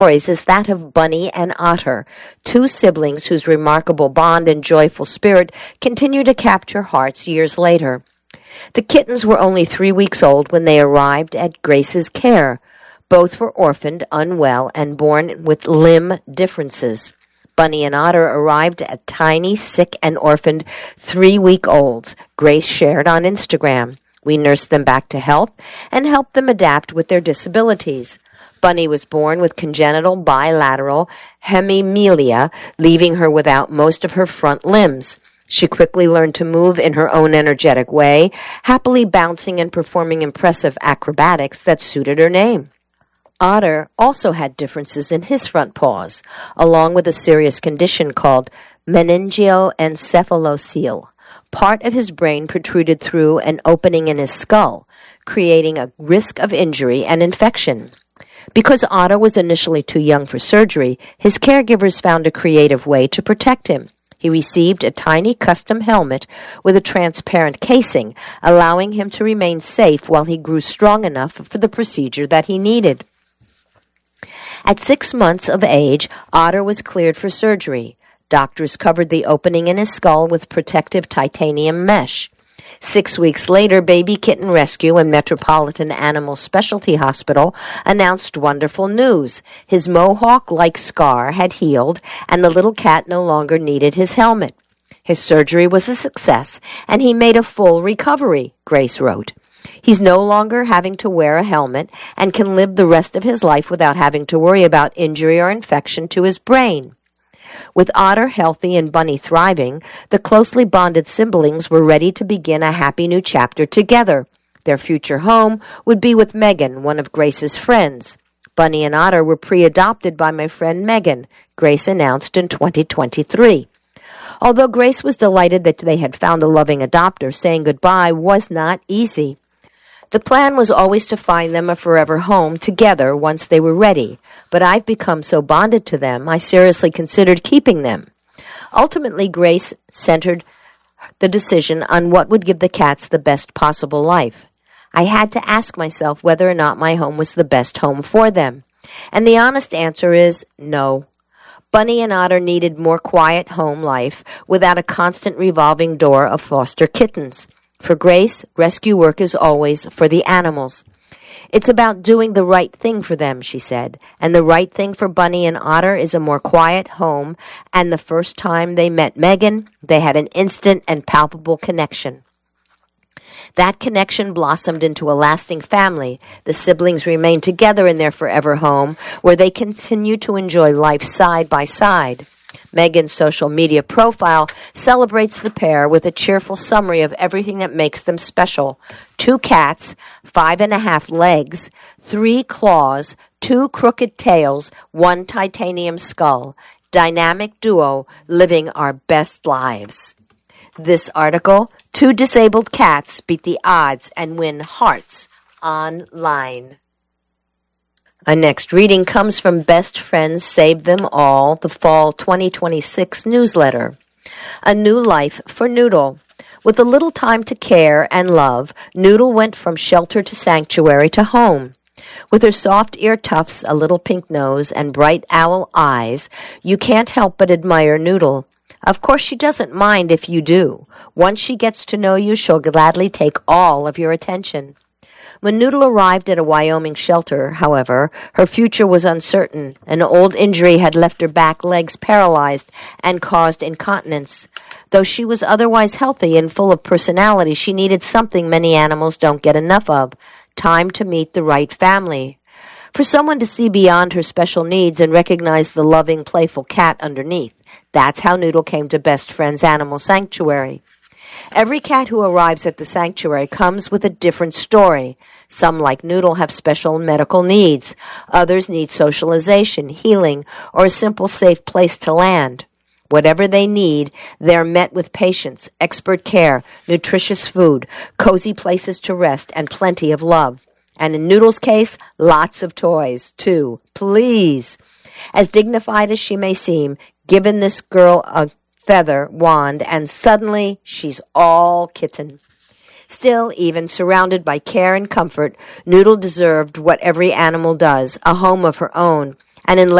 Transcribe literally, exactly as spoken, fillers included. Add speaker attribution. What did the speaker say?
Speaker 1: stories is that of Bunny and Otter, two siblings whose remarkable bond and joyful spirit continue to capture hearts years later. The kittens were only three weeks old when they arrived at Grace's care. Both were orphaned, unwell, and born with limb differences. Bunny and Otter arrived at tiny, sick, and orphaned three-week-olds Grace shared on Instagram. We nursed them back to health and helped them adapt with their disabilities. Bunny was born with congenital bilateral hemimelia, leaving her without most of her front limbs. She quickly learned to move in her own energetic way, happily bouncing and performing impressive acrobatics that suited her name. Otter also had differences in his front paws, along with a serious condition called meningioencephalocele. Part of his brain protruded through an opening in his skull, creating a risk of injury and infection. Because Otter was initially too young for surgery, his caregivers found a creative way to protect him. He received a tiny custom helmet with a transparent casing, allowing him to remain safe while he grew strong enough for the procedure that he needed. At six months of age, Otter was cleared for surgery. Doctors covered the opening in his skull with protective titanium mesh. Six weeks later, Baby Kitten Rescue and Metropolitan Animal Specialty Hospital announced wonderful news. His mohawk-like scar had healed, and the little cat no longer needed his helmet. His surgery was a success, and he made a full recovery, Grace wrote. He's no longer having to wear a helmet and can live the rest of his life without having to worry about injury or infection to his brain. With Otter healthy and Bunny thriving, the closely bonded siblings were ready to begin a happy new chapter together. Their future home would be with Megan, one of Grace's friends. Bunny and Otter were pre-adopted by my friend Megan, Grace announced in twenty twenty-three. Although Grace was delighted that they had found a loving adopter, saying goodbye was not easy. The plan was always to find them a forever home together once they were ready, but I've become so bonded to them, I seriously considered keeping them. Ultimately, Grace centered the decision on what would give the cats the best possible life. I had to ask myself whether or not my home was the best home for them. And the honest answer is no. Bunny and Otter needed more quiet home life without a constant revolving door of foster kittens. For Grace, rescue work is always for the animals. It's about doing the right thing for them, she said, and the right thing for Bunny and Otter is a more quiet home, and the first time they met Megan, they had an instant and palpable connection. That connection blossomed into a lasting family. The siblings remained together in their forever home, where they continue to enjoy life side by side. Megan's social media profile celebrates the pair with a cheerful summary of everything that makes them special. Two cats, five and a half legs, three claws, two crooked tails, one titanium skull. Dynamic duo living our best lives. This article, Two Disabled Cats Beat the Odds and Win Hearts Online. Our next reading comes from Best Friends Save Them All, the Fall twenty twenty-six newsletter. A New Life for Noodle. With a little time to care and love, Noodle went from shelter to sanctuary to home. With her soft ear tufts, a little pink nose, and bright owl eyes, you can't help but admire Noodle. Of course, she doesn't mind if you do. Once she gets to know you, she'll gladly take all of your attention. When Noodle arrived at a Wyoming shelter, however, her future was uncertain. An old injury had left her back legs paralyzed and caused incontinence. Though she was otherwise healthy and full of personality, she needed something many animals don't get enough of: time to meet the right family. For someone to see beyond her special needs and recognize the loving, playful cat underneath. That's how Noodle came to Best Friends Animal Sanctuary. Every cat who arrives at the sanctuary comes with a different story. Some, like Noodle, have special medical needs. Others need socialization, healing, or a simple, safe place to land. Whatever they need, they're met with patience, expert care, nutritious food, cozy places to rest, and plenty of love. And in Noodle's case, lots of toys, too. Please. As dignified as she may seem, given this girl a feather wand, and suddenly she's all kitten. Still, even surrounded by care and comfort, Noodle deserved what every animal does, a home of her own, and in